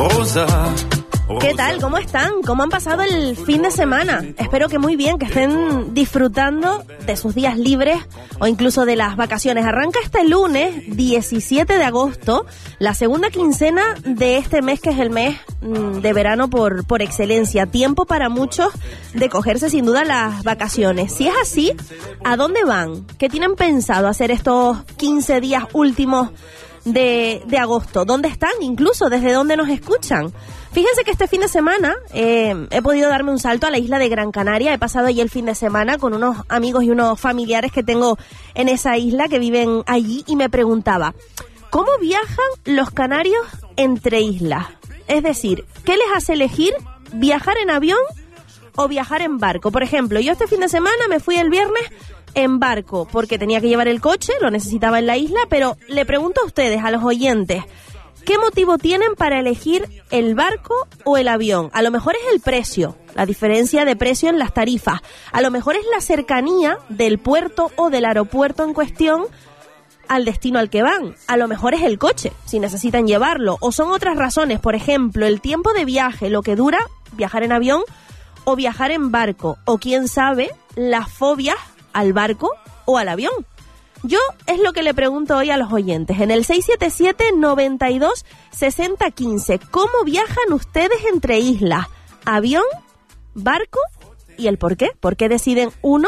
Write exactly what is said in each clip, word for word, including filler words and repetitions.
Rosa. ¿Qué tal? ¿Cómo están? ¿Cómo han pasado el fin de semana? Espero que muy bien, que estén disfrutando de sus días libres o incluso de las vacaciones. Arranca este lunes, diecisiete de agosto, la segunda quincena de este mes, que es el mes de verano por, por excelencia. Tiempo para muchos de cogerse sin duda las vacaciones. Si es así, ¿a dónde van? ¿Qué tienen pensado hacer estos quince días últimos de, de agosto? ¿Dónde están? Incluso, ¿desde dónde nos escuchan? Fíjense que este fin de semana eh, he podido darme un salto a la isla de Gran Canaria. He pasado allí el fin de semana con unos amigos y unos familiares que tengo en esa isla, que viven allí, y me preguntaba, ¿cómo viajan los canarios entre islas? Es decir, ¿qué les hace elegir viajar en avión o viajar en barco? Por ejemplo, yo este fin de semana me fui el viernes en barco porque tenía que llevar el coche, lo necesitaba en la isla, pero le pregunto a ustedes, a los oyentes, ¿qué motivo tienen para elegir el barco o el avión? A lo mejor es el precio, la diferencia de precio en las tarifas. A lo mejor es la cercanía del puerto o del aeropuerto en cuestión al destino al que van. A lo mejor es el coche, si necesitan llevarlo. O son otras razones, por ejemplo, el tiempo de viaje, lo que dura viajar en avión o viajar en barco. O quién sabe, las fobias al barco o al avión. Yo es lo que le pregunto hoy a los oyentes, en el seis siete siete, noventa y dos, sesenta, quince. ¿Cómo viajan ustedes entre islas? ¿Avión? ¿Barco? ¿Y el por qué? ¿Por qué deciden uno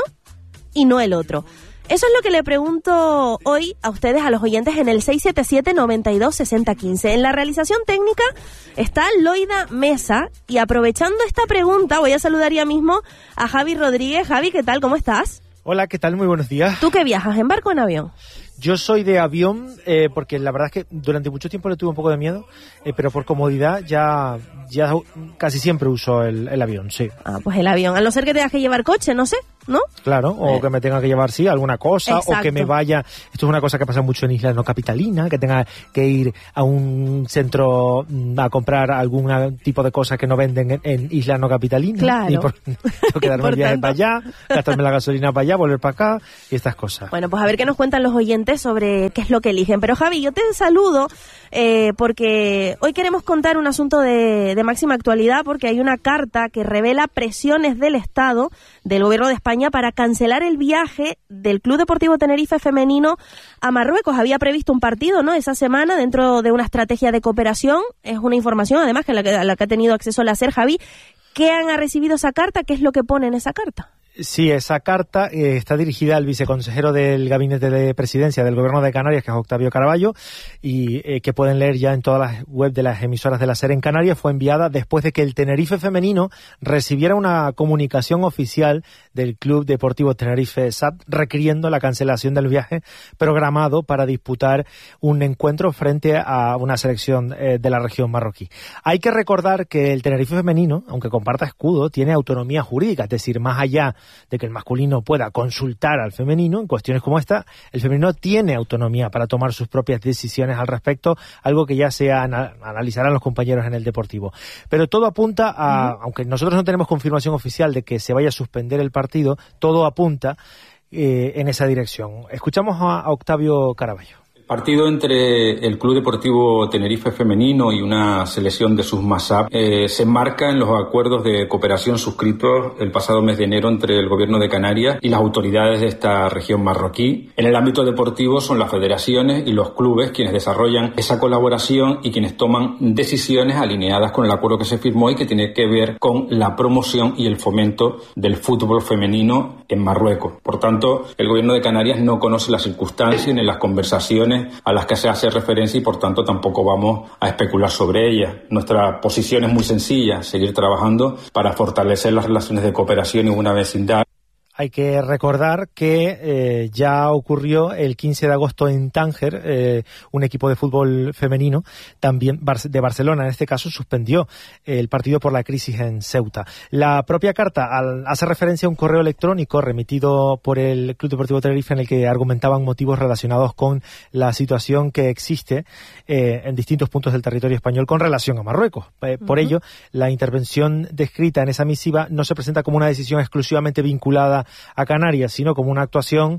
y no el otro? Eso es lo que le pregunto hoy a ustedes, a los oyentes, en el seis siete siete, noventa y dos, sesenta, quince. En la realización técnica está Loida Mesa, y aprovechando esta pregunta voy a saludar ya mismo a Javi Rodríguez. Javi, ¿qué tal? ¿Cómo estás? Hola, ¿qué tal? Muy buenos días. ¿Tú qué viajas, en barco o en avión? Yo soy de avión, eh, porque la verdad es que durante mucho tiempo le tuve un poco de miedo, eh, pero por comodidad ya, ya casi siempre uso el, el avión, sí. Ah, pues el avión, a no ser que tengas que llevar coche, no sé, ¿no? Claro, o eh. que me tenga que llevar, sí, alguna cosa, exacto. O que me vaya, esto es una cosa que pasa mucho en islas no capitalinas, que tenga que ir a un centro a comprar algún tipo de cosas que no venden en, en islas no capitalinas. Claro. Y por, tengo que darme el viaje para allá, gastarme la gasolina para allá, volver para acá, y estas cosas. Bueno, pues a ver qué nos cuentan los oyentes sobre qué es lo que eligen. Pero Javi, yo te saludo eh, porque hoy queremos contar un asunto de, de máxima actualidad, porque hay una carta que revela presiones del Estado, del Gobierno de España, para cancelar el viaje del Club Deportivo Tenerife femenino a Marruecos. Había previsto un partido, ¿no?, esa semana dentro de una estrategia de cooperación. Es una información, además, que a la que, a la que ha tenido acceso la SER. Javi, ¿qué han recibido esa carta? ¿Qué es lo que pone en esa carta? Sí, esa carta eh, está dirigida al viceconsejero del Gabinete de Presidencia del Gobierno de Canarias, que es Octavio Caraballo, y eh, que pueden leer ya en todas las web de las emisoras de la SER en Canarias. Fue enviada después de que el Tenerife femenino recibiera una comunicación oficial del Club Deportivo Tenerife S A T requiriendo la cancelación del viaje programado para disputar un encuentro frente a una selección eh, de la región marroquí. Hay que recordar que el Tenerife femenino, aunque comparta escudo, tiene autonomía jurídica, es decir, más allá de que el masculino pueda consultar al femenino en cuestiones como esta, el femenino tiene autonomía para tomar sus propias decisiones al respecto, algo que ya se ana- analizarán los compañeros en el Deportivo. Pero todo apunta a, uh-huh. aunque nosotros no tenemos confirmación oficial de que se vaya a suspender el partido, todo apunta eh, en esa dirección. Escuchamos a, a Octavio Caraballo. El partido entre el Club Deportivo Tenerife femenino y una selección de sus MASAP eh, se enmarca en los acuerdos de cooperación suscritos el pasado mes de enero entre el Gobierno de Canarias y las autoridades de esta región marroquí. En el ámbito deportivo son las federaciones y los clubes quienes desarrollan esa colaboración y quienes toman decisiones alineadas con el acuerdo que se firmó y que tiene que ver con la promoción y el fomento del fútbol femenino en Marruecos. Por tanto, el Gobierno de Canarias no conoce las circunstancias ni las conversaciones a las que se hace referencia y por tanto tampoco vamos a especular sobre ellas. Nuestra posición es muy sencilla, seguir trabajando para fortalecer las relaciones de cooperación y una vecindad. Hay que recordar que eh, ya ocurrió el quince de agosto en Tánger, eh, un equipo de fútbol femenino, también de Barcelona en este caso, suspendió el partido por la crisis en Ceuta. La propia carta al, hace referencia a un correo electrónico remitido por el Club Deportivo Tenerife en el que argumentaban motivos relacionados con la situación que existe eh, en distintos puntos del territorio español con relación a Marruecos. Eh, por uh-huh. ello, la intervención descrita en esa misiva no se presenta como una decisión exclusivamente vinculada a Canarias, sino como una actuación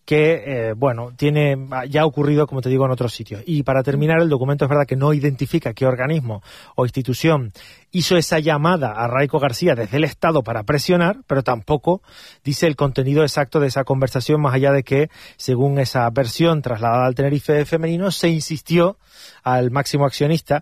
que, eh, bueno, tiene ya ha ocurrido, como te digo, en otros sitios. Y para terminar, el documento es verdad que no identifica qué organismo o institución hizo esa llamada a Raico García desde el Estado para presionar, pero tampoco dice el contenido exacto de esa conversación, más allá de que, según esa versión trasladada al Tenerife femenino, se insistió al máximo accionista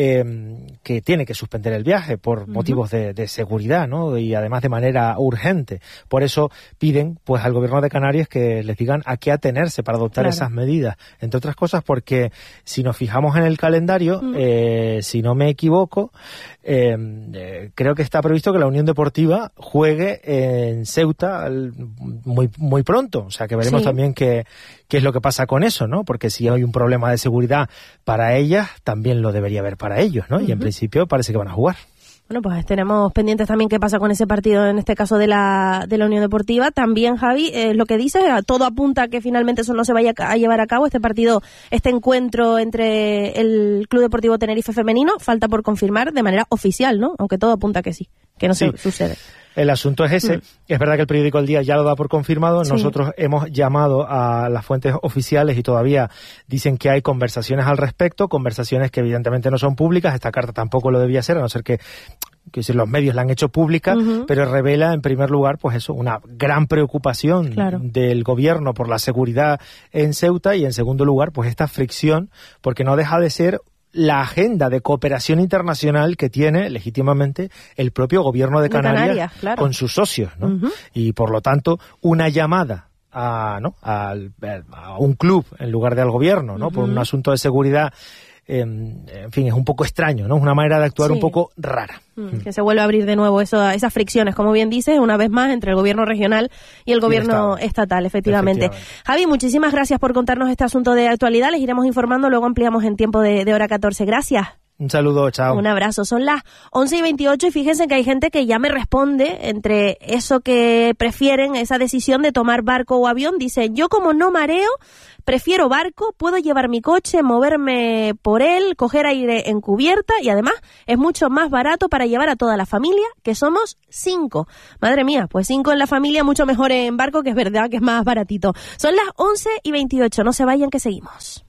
eh, que tiene que suspender el viaje por uh-huh. motivos de, de seguridad, ¿no? Y además de manera urgente. Por eso piden pues al gobierno de Canarias que les digan a qué atenerse para adoptar claro. esas medidas. Entre otras cosas porque si nos fijamos en el calendario, uh-huh. eh, si no me equivoco, eh, eh, creo que está previsto que la Unión Deportiva juegue en Ceuta el, muy muy pronto. O sea que veremos sí. también qué, qué es lo que pasa con eso, ¿no? Porque si hay un problema de seguridad para ellas, también lo debería haber para ellos, ¿no? Uh-huh. Y en principio parece que van a jugar. Bueno, pues tenemos pendientes también qué pasa con ese partido, en este caso de la de la Unión Deportiva. También, Javi, eh, lo que dice, todo apunta a que finalmente eso no se vaya a llevar a cabo, este partido, este encuentro entre el Club Deportivo Tenerife femenino, falta por confirmar de manera oficial, ¿no? Aunque todo apunta a que sí, que no sí. se sucede. El asunto es ese. Mm. Es verdad que el periódico El Día ya lo da por confirmado. Sí. Nosotros hemos llamado a las fuentes oficiales y todavía dicen que hay conversaciones al respecto, conversaciones que evidentemente no son públicas. Esta carta tampoco lo debía ser, a no ser que, que si los medios la han hecho pública, uh-huh. pero revela en primer lugar pues eso, una gran preocupación claro. del gobierno por la seguridad en Ceuta y en segundo lugar pues esta fricción, porque no deja de ser la agenda de cooperación internacional que tiene legítimamente el propio gobierno de Canarias, de Canarias claro. con sus socios, ¿no? Uh-huh. Y por lo tanto, una llamada a, ¿no? a, a un club en lugar de al gobierno, ¿no? Uh-huh. Por un asunto de seguridad, eh, en fin, es un poco extraño, ¿no? Es una manera de actuar sí. un poco rara. Mm, que se vuelve a abrir de nuevo eso, esas fricciones, como bien dices, una vez más entre el gobierno regional y el gobierno y el estatal, efectivamente. efectivamente. Javi, muchísimas gracias por contarnos este asunto de actualidad. Les iremos informando, luego ampliamos en tiempo de, de hora catorce. Gracias. Un saludo, chao. Un abrazo. Son las once y veintiocho y fíjense que hay gente que ya me responde entre eso que prefieren, esa decisión de tomar barco o avión. Dice, yo como no mareo, prefiero barco, puedo llevar mi coche, moverme por él, coger aire en cubierta y además es mucho más barato para llevar a toda la familia, que somos cinco. Madre mía, pues cinco en la familia, mucho mejor en barco, que es verdad que es más baratito. Son las once y veintiocho, no se vayan que seguimos.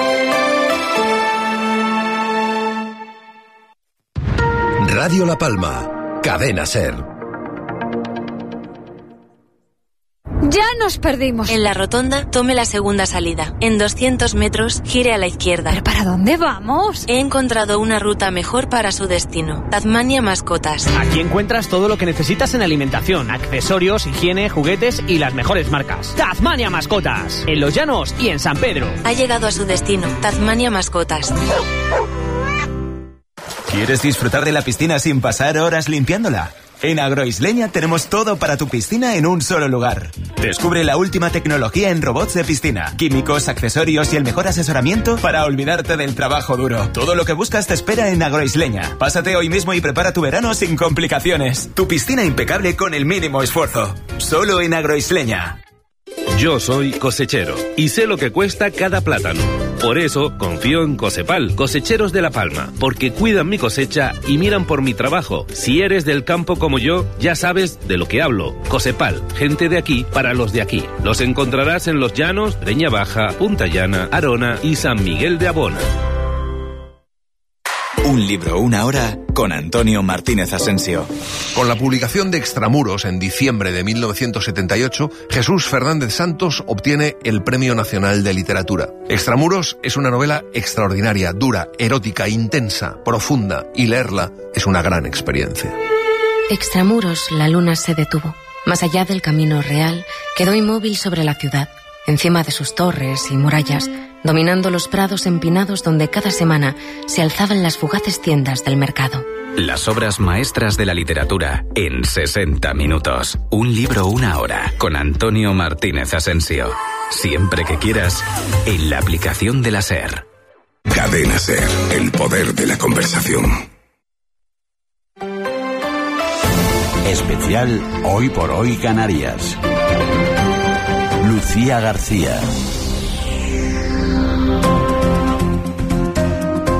Radio La Palma, Cadena SER. Ya nos perdimos. En la rotonda, tome la segunda salida. En doscientos metros, gire a la izquierda. ¿Pero para dónde vamos? He encontrado una ruta mejor para su destino. Tazmania Mascotas. Aquí encuentras todo lo que necesitas en alimentación, accesorios, higiene, juguetes y las mejores marcas. Tazmania Mascotas. En Los Llanos y en San Pedro. Ha llegado a su destino. Tazmania Mascotas. ¿Quieres disfrutar de la piscina sin pasar horas limpiándola? En Agroisleña tenemos todo para tu piscina en un solo lugar. Descubre la última tecnología en robots de piscina, químicos, accesorios y el mejor asesoramiento para olvidarte del trabajo duro. Todo lo que buscas te espera en Agroisleña. Pásate hoy mismo y prepara tu verano sin complicaciones. Tu piscina impecable con el mínimo esfuerzo. Solo en Agroisleña. Yo soy cosechero y sé lo que cuesta cada plátano. Por eso confío en Cosepal, cosecheros de La Palma, porque cuidan mi cosecha y miran por mi trabajo. Si eres del campo como yo, ya sabes de lo que hablo. Cosepal, gente de aquí para los de aquí. Los encontrarás en Los Llanos, Breña Baja, Punta Llana, Arona y San Miguel de Abona. Un libro, una hora, con Antonio Martínez Asensio. Con la publicación de Extramuros en diciembre de mil novecientos setenta y ocho, Jesús Fernández Santos obtiene el Premio Nacional de Literatura. Extramuros es una novela extraordinaria, dura, erótica, intensa, profunda, y leerla es una gran experiencia. Extramuros, la luna se detuvo. Más allá del camino real, quedó inmóvil sobre la ciudad, encima de sus torres y murallas, dominando los prados empinados donde cada semana se alzaban las fugaces tiendas del mercado. Las obras maestras de la literatura en sesenta minutos. Un libro, una hora, con Antonio Martínez Asensio. Siempre que quieras, en la aplicación de la SER. Cadena SER, el poder de la conversación. Especial Hoy por Hoy Canarias. Lucía García.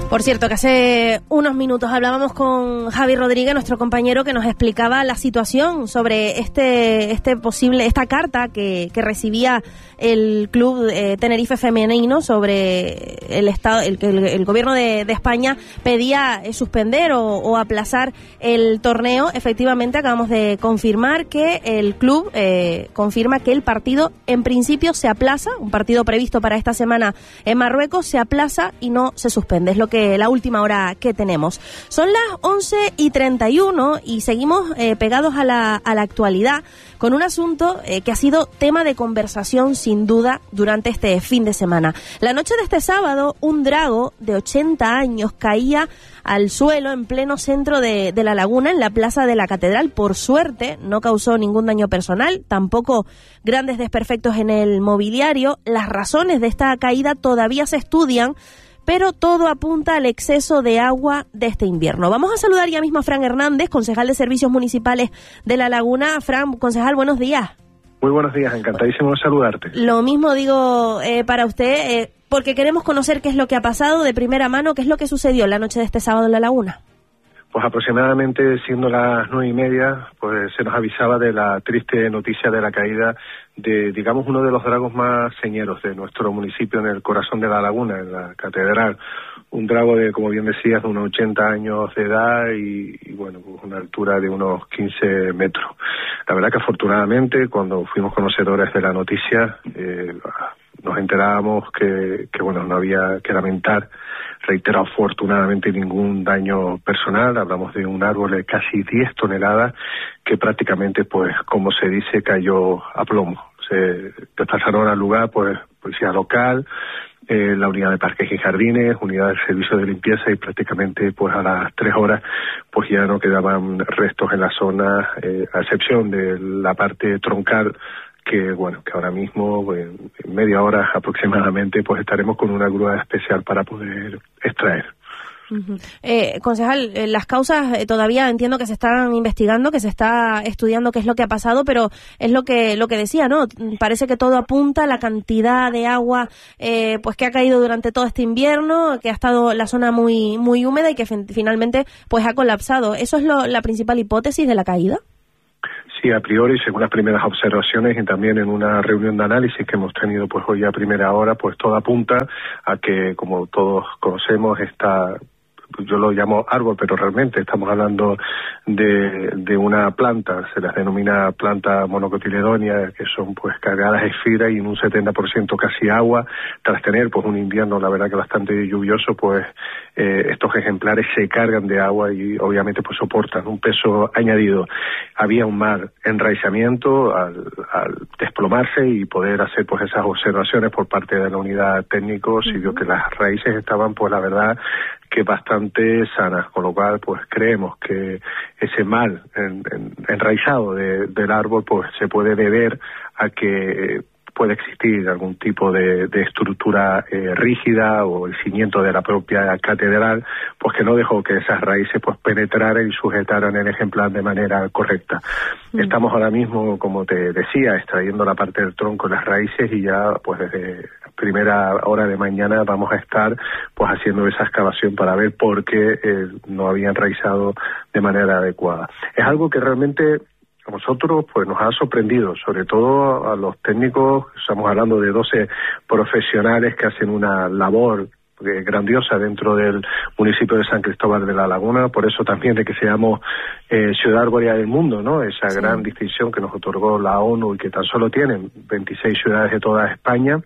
Por cierto, que hace unos minutos hablábamos con Javi Rodríguez, nuestro compañero, que nos explicaba la situación sobre este este posible esta carta que, que recibía el club eh, Tenerife femenino sobre el estado, el que el, el gobierno de, de España pedía eh, suspender o, o aplazar el torneo. Efectivamente, acabamos de confirmar que el club eh, confirma que el partido en principio se aplaza, un partido previsto para esta semana en Marruecos se aplaza y no se suspende. Es lo que la última hora que tenemos. Son las once y treinta y uno y seguimos eh, pegados a la, a la actualidad con un asunto eh, que ha sido tema de conversación sin duda durante este fin de semana. La noche de este sábado, un drago de ochenta años caía al suelo en pleno centro de, de La Laguna, en la plaza de la Catedral. Por suerte, no causó ningún daño personal, tampoco grandes desperfectos en el mobiliario. Las razones de esta caída todavía se estudian, pero todo apunta al exceso de agua de este invierno. Vamos a saludar ya mismo a Fran Hernández, concejal de Servicios Municipales de La Laguna. Fran, concejal, buenos días. Muy buenos días, encantadísimo de saludarte. Lo mismo digo eh, para usted, eh, porque queremos conocer qué es lo que ha pasado de primera mano, qué es lo que sucedió la noche de este sábado en La Laguna. Pues aproximadamente siendo las nueve y media, pues se nos avisaba de la triste noticia de la caída de, digamos, uno de los dragos más señeros de nuestro municipio en el corazón de La Laguna, en la Catedral. Un drago de, como bien decías, de unos ochenta años de edad y, y bueno, pues una altura de unos quince metros. La verdad que afortunadamente, cuando fuimos conocedores de la noticia, eh, nos enterábamos que, que, bueno, no había que lamentar, reitero, afortunadamente ningún daño personal. Hablamos de un árbol de casi diez toneladas que prácticamente, pues, como se dice, cayó a plomo. Se desplazaron al lugar, pues, policía local, eh, la unidad de parques y jardines, unidad del servicio de limpieza, y prácticamente, pues, a las tres horas, pues ya no quedaban restos en la zona, eh, a excepción de la parte troncal, que bueno, que ahora mismo, en media hora aproximadamente, pues estaremos con una grúa especial para poder extraer. Uh-huh. Eh, concejal, eh, las causas eh, todavía entiendo que se están investigando, que se está estudiando qué es lo que ha pasado, pero es lo que lo que decía, ¿no? Parece que todo apunta a la cantidad de agua eh, pues que ha caído durante todo este invierno, que ha estado la zona muy muy húmeda y que fin- finalmente pues ha colapsado. ¿Eso es lo, la principal hipótesis de la caída? Sí, a priori, según las primeras observaciones y también en una reunión de análisis que hemos tenido pues hoy a primera hora, pues todo apunta a que, como todos conocemos, esta, yo lo llamo árbol, pero realmente estamos hablando de, de una planta, se las denomina planta monocotiledonia, que son pues cargadas de fibra y en un setenta por ciento casi agua. Tras tener pues un invierno, la verdad que bastante lluvioso, pues eh, estos ejemplares se cargan de agua y obviamente pues soportan un peso añadido. Había un mal enraizamiento al, al desplomarse y poder hacer pues esas observaciones por parte de la unidad técnico, se vio que las raíces estaban pues la verdad que bastante sanas, con lo cual pues creemos que ese mal en, en, enraizado de, del árbol pues se puede deber a que puede existir algún tipo de, de estructura eh, rígida o el cimiento de la propia catedral, pues que no dejó que esas raíces pues penetraran y sujetaran el ejemplar de manera correcta. Mm. Estamos ahora mismo, como te decía, extrayendo la parte del tronco, las raíces, y ya pues desde primera hora de mañana vamos a estar pues haciendo esa excavación para ver por qué eh, no había enraizado de manera adecuada. Es algo que realmente a nosotros pues nos ha sorprendido, sobre todo a los técnicos. Estamos hablando de doce profesionales que hacen una labor eh, grandiosa dentro del municipio de San Cristóbal de La Laguna, por eso también de que seamos eh, ciudad arbórea del mundo, ¿no? Esa sí. gran distinción que nos otorgó la ONU y que tan solo tienen veintiséis ciudades de toda España.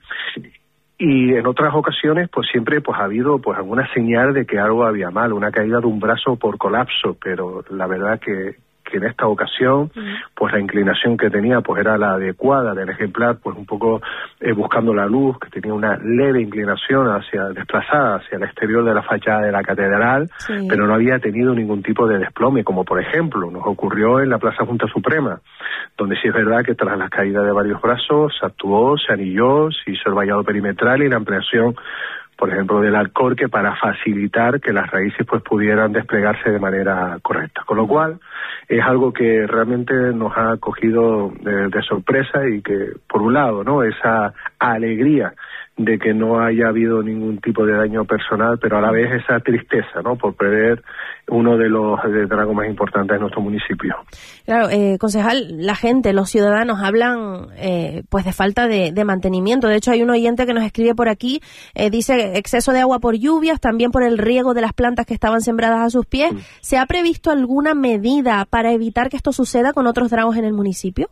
Y en otras ocasiones, pues siempre pues ha habido pues alguna señal de que algo había mal, una caída de un brazo por colapso, pero la verdad que que en esta ocasión, pues la inclinación que tenía pues era la adecuada del ejemplar, pues un poco eh, buscando la luz, que tenía una leve inclinación hacia desplazada hacia el exterior de la fachada de la catedral, sí. pero no había tenido ningún tipo de desplome, como por ejemplo nos ocurrió en la Plaza Junta Suprema, donde sí es verdad que tras la caída de varios brazos se actuó, se anilló, se hizo el vallado perimetral y la ampliación, por ejemplo, del alcorque para facilitar que las raíces pues pudieran desplegarse de manera correcta. Con lo cual, es algo que realmente nos ha cogido de, de sorpresa y que, por un lado, ¿no? esa alegría de que no haya habido ningún tipo de daño personal, pero a la vez esa tristeza, ¿no?, por perder uno de los de dragos más importantes de nuestro municipio. Claro, eh, concejal, la gente, los ciudadanos hablan eh, pues de falta de, de mantenimiento. De hecho, hay un oyente que nos escribe por aquí, eh, dice exceso de agua por lluvias, también por el riego de las plantas que estaban sembradas a sus pies. Mm. ¿Se ha previsto alguna medida para evitar que esto suceda con otros dragos en el municipio?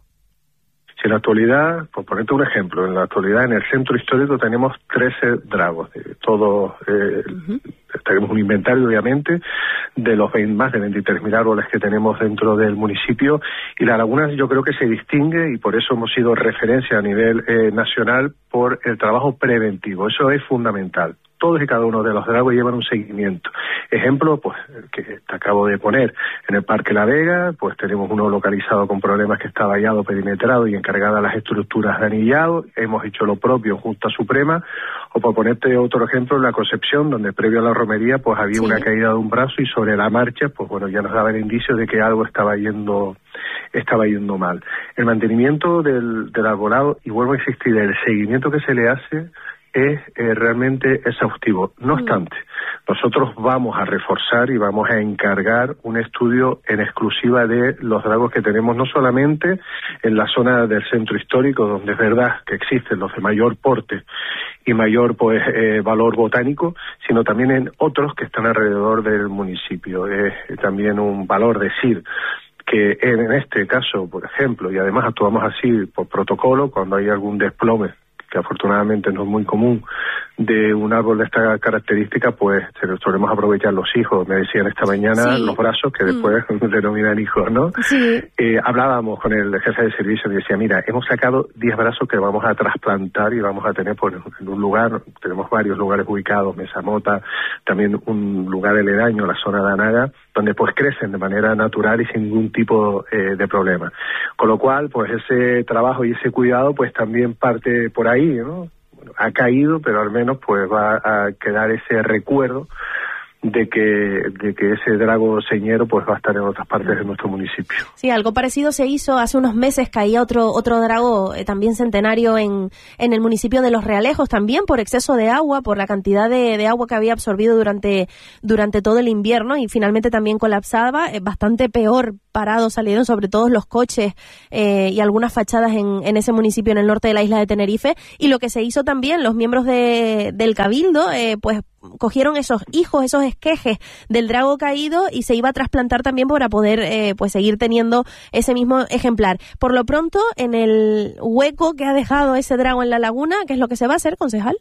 Si en la actualidad, por ponerte un ejemplo, en la actualidad en el centro histórico tenemos trece dragos, de todos, eh, uh-huh. tenemos un inventario obviamente de los veinte, más de veintitrés mil árboles que tenemos dentro del municipio, y la laguna yo creo que se distingue, y por eso hemos sido referencia a nivel eh, nacional por el trabajo preventivo. Eso es fundamental. Todos y cada uno de los dragos llevan un seguimiento. Ejemplo, pues, que te acabo de poner, en el Parque La Vega, pues tenemos uno localizado con problemas que está vallado, perimetrado y encargada las estructuras de anillado. Hemos hecho lo propio en Junta Suprema. O por ponerte otro ejemplo, en la Concepción, donde previo a la romería, pues había sí. una caída de un brazo, y sobre la marcha, pues bueno, ya nos daba el indicio de que algo estaba yendo, estaba yendo mal. El mantenimiento del, del arbolado, y vuelvo a insistir, el seguimiento que se le hace es eh, realmente exhaustivo. No obstante, nosotros vamos a reforzar y vamos a encargar un estudio en exclusiva de los dragos que tenemos, no solamente en la zona del centro histórico, donde es verdad que existen los de mayor porte y mayor pues eh, valor botánico, sino también en otros que están alrededor del municipio. Es también un valor decir que en este caso, por ejemplo, y además actuamos así por protocolo, cuando hay algún desplome, que afortunadamente no es muy común, de un árbol de esta característica, pues solemos aprovechar los hijos. Me decían esta mañana sí. los brazos, que después mm. denominan hijos, ¿no? Sí. Eh, hablábamos con el jefe de servicio y decía, mira, hemos sacado diez brazos que vamos a trasplantar y vamos a tener pues, en un lugar, tenemos varios lugares ubicados, Mesamota, también un lugar aledaño, la zona de Anaga, donde pues crecen de manera natural y sin ningún tipo eh, de problema. Con lo cual, pues ese trabajo y ese cuidado, pues también parte por ahí, ¿no? Bueno, ha caído, pero al menos pues va a quedar ese recuerdo de que de que ese drago señero pues va a estar en otras partes de nuestro municipio. Sí, algo parecido se hizo hace unos meses, caía otro otro drago eh, también centenario en en el municipio de Los Realejos, también por exceso de agua, por la cantidad de, de agua que había absorbido durante durante todo el invierno, y finalmente también colapsaba, eh, bastante peor parados salieron sobre todo los coches eh, y algunas fachadas en, en ese municipio en el norte de la isla de Tenerife. Y lo que se hizo también, los miembros de, del Cabildo, eh, pues cogieron esos hijos, esos esquejes del drago caído, y se iba a trasplantar también para poder eh, pues seguir teniendo ese mismo ejemplar. Por lo pronto, en el hueco que ha dejado ese drago en la laguna, ¿qué es lo que se va a hacer, concejal?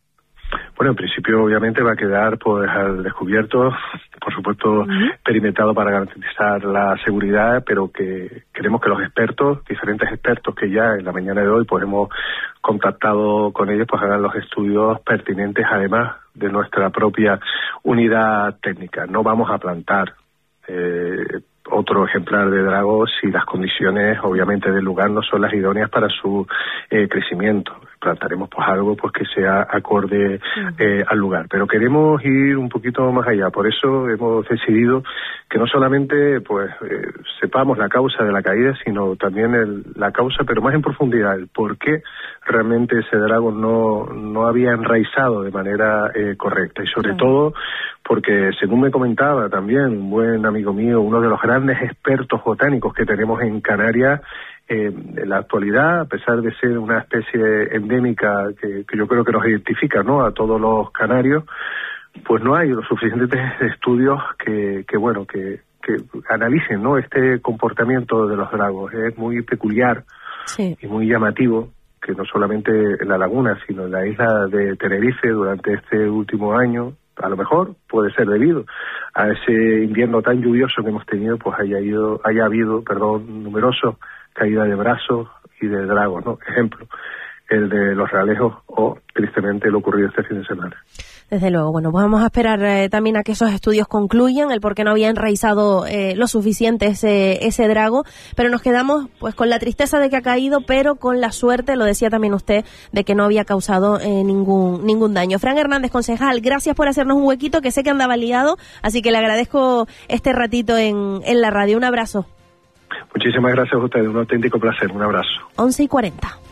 Bueno, en principio obviamente va a quedar pues al descubierto, por supuesto uh-huh. perimetrado para garantizar la seguridad, pero que queremos que los expertos, diferentes expertos que ya en la mañana de hoy pues hemos contactado con ellos, pues hagan los estudios pertinentes, además de nuestra propia unidad técnica. No vamos a plantar eh, otro ejemplar de drago si las condiciones obviamente del lugar no son las idóneas para su eh, crecimiento. Plantaremos pues algo pues que sea acorde eh, al lugar, pero queremos ir un poquito más allá. Por eso hemos decidido que no solamente pues eh, sepamos la causa de la caída, sino también el, la causa, pero más en profundidad, el por qué realmente ese drago no no había enraizado de manera eh, correcta, y sobre claro. todo porque, según me comentaba también un buen amigo mío, uno de los grandes expertos botánicos que tenemos en Canarias, Eh, en la actualidad, a pesar de ser una especie endémica que, que yo creo que nos identifica, ¿no?, a todos los canarios, pues no hay los suficientes estudios que, que bueno, que, que analicen, ¿no?, este comportamiento de los dragos. Es muy peculiar sí. y muy llamativo que no solamente en la laguna, sino en la isla de Tenerife durante este último año, a lo mejor puede ser debido a ese invierno tan lluvioso que hemos tenido, pues haya ido, haya habido, perdón, numerosos caída de brazos y de dragos, ¿no? Ejemplo, el de Los Realejos o, tristemente, lo ocurrido este fin de semana. Desde luego. Bueno, pues vamos a esperar eh, también a que esos estudios concluyan el por qué no había enraizado eh, lo suficiente ese, ese drago, pero nos quedamos pues con la tristeza de que ha caído, pero con la suerte, lo decía también usted, de que no había causado eh, ningún ningún daño. Fran Hernández, concejal, gracias por hacernos un huequito, que sé que andaba liado, así que le agradezco este ratito en, en la radio. Un abrazo. Muchísimas gracias a ustedes, un auténtico placer, un abrazo. once y cuarenta.